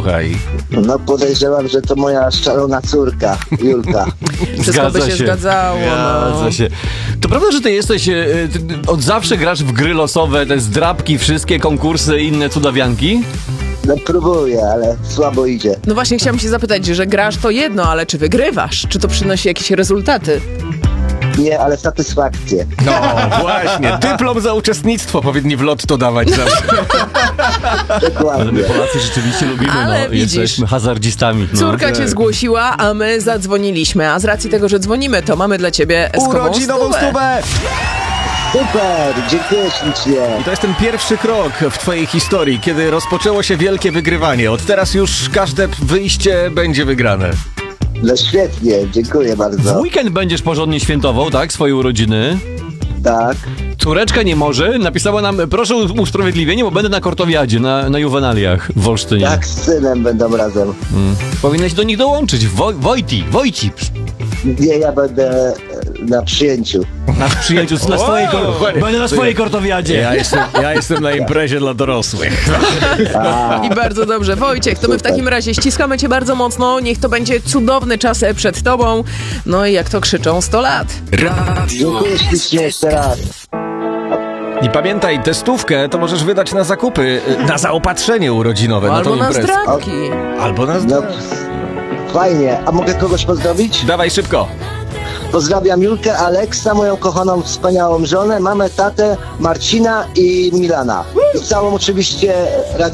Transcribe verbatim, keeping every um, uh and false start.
słuchaj? No podejrzewam, że to moja szalona córka, Julka. Wszystko by się, się zgadzało. Zgadza no. się. To prawda, że ty jesteś, e, ty od zawsze grasz w gry losowe, te zdrabki, wszystkie konkursy i inne cudawianki? No próbuję, ale słabo idzie. No właśnie chciałam się zapytać, że grasz to jedno, ale czy wygrywasz? Czy to przynosi jakieś rezultaty? Nie, ale satysfakcję. No właśnie, dyplom za uczestnictwo powinni w lotto dawać zawsze. Ale my Dokładnie. Polacy rzeczywiście lubimy, Ale no, widzisz, jesteśmy hazardzistami. No. Córka cię zgłosiła, a my zadzwoniliśmy. A z racji tego, że dzwonimy, to mamy dla ciebie eskową Urodzinową stówę. stówę! Super, dziękuję ślicznie. I to jest ten pierwszy krok w twojej historii, kiedy rozpoczęło się wielkie wygrywanie. Od teraz już każde wyjście będzie wygrane. No świetnie, dziękuję W bardzo. weekend będziesz porządnie świętował, tak? Swoje urodziny. Tak. Córeczka nie może, napisała nam, proszę o usprawiedliwienie, bo będę na kortowiadzie, na, na juwenaliach w Olsztynie. Tak, z synem będą razem. Mm. Powinnaś do nich dołączyć. Woj, Wojti, Wojci. Nie, ja będę e, na przyjęciu. Na przyjęciu, na swojej, kor- będę na swojej kortowiadzie. Ja jestem, ja jestem na imprezie dla dorosłych. I bardzo dobrze. Wojciech, to my w takim razie ściskamy cię bardzo mocno. Niech to będzie cudowny czas przed tobą. No i jak to krzyczą, sto lat. Dziękuję ślicznie jeszcze raz. I pamiętaj, tę stówkę to możesz wydać na zakupy, na zaopatrzenie urodzinowe, na tą Albo na imprezę. zdrabki. Albo na No, zdrabki. fajnie. A mogę kogoś pozdrowić? Dawaj szybko. Pozdrawiam Julkę, Aleksa, moją kochaną, wspaniałą żonę, mamę, tatę, Marcina i Milana. I całą oczywiście radio